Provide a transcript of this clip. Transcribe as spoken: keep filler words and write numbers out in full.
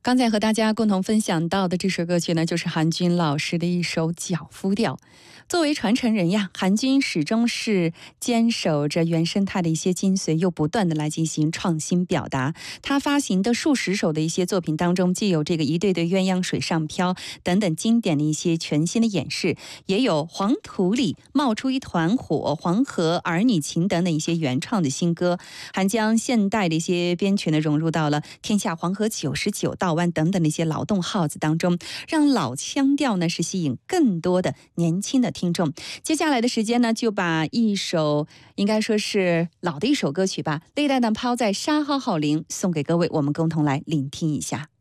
刚才和大家共同分享到的这首歌曲呢，就是韩军老师的一首《脚夫调》。作为传承人呀，韩军始终是坚守着原生态的一些精髓，又不断的来进行创新表达。他发行的数十首的一些作品当中，既有这个一对对鸳鸯水上漂等等经典的一些全新的演示，也有黄土里冒出一团火、黄河儿女情等等一些原创的新歌，还将现代的一些编曲呢融入到了天下黄河九十九道湾等等的一些劳动号子当中，让老腔调呢是吸引更多的年轻的听众。接下来的时间呢，就把一首应该说是老的一首歌曲吧，《历代的抛在沙号号铃》送给各位，我们共同来聆听一下。